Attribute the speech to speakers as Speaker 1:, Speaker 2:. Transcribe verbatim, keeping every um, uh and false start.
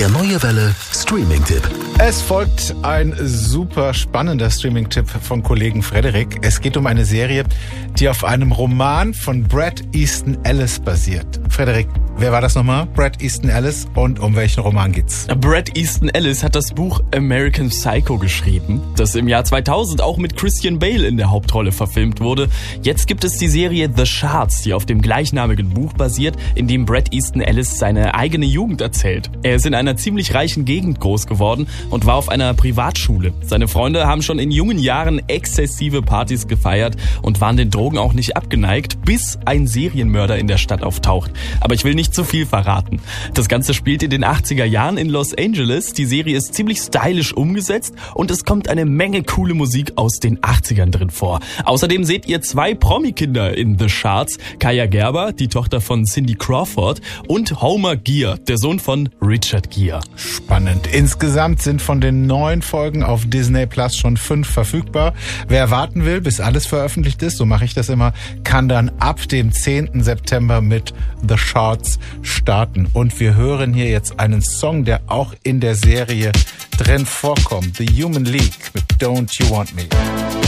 Speaker 1: Der Neue Welle Streaming-Tipp.
Speaker 2: Es folgt ein super spannender Streaming-Tipp von Kollegen Frederik. Es geht um eine Serie, die auf einem Roman von Bret Easton Ellis basiert. Frederik, wer war das nochmal? Bret Easton Ellis, und um welchen Roman geht's?
Speaker 3: Bret Easton Ellis hat das Buch American Psycho geschrieben, das im Jahr zweitausend auch mit Christian Bale in der Hauptrolle verfilmt wurde. Jetzt gibt es die Serie The Shards, die auf dem gleichnamigen Buch basiert, in dem Bret Easton Ellis seine eigene Jugend erzählt. Er ist in einer ziemlich reichen Gegend groß geworden und war auf einer Privatschule. Seine Freunde haben schon in jungen Jahren exzessive Partys gefeiert und waren den Drogen auch nicht abgeneigt, bis ein Serienmörder in der Stadt auftaucht. Aber ich will nicht zu viel verraten. Das Ganze spielt in den achtziger Jahren in Los Angeles. Die Serie ist ziemlich stylisch umgesetzt und es kommt eine Menge coole Musik aus den achtzigern drin vor. Außerdem seht ihr zwei Promi-Kinder in The Shards. Kaya Gerber, die Tochter von Cindy Crawford, und Homer Gear, der Sohn von Richard Gere.
Speaker 2: Spannend. Insgesamt sind von den neun Folgen auf Disney Plus schon fünf verfügbar. Wer warten will, bis alles veröffentlicht ist, so mache ich das immer, kann dann ab dem zehnten September mit The Shards starten. Und wir hören hier jetzt einen Song, der auch in der Serie drin vorkommt. The Human League mit Don't You Want Me.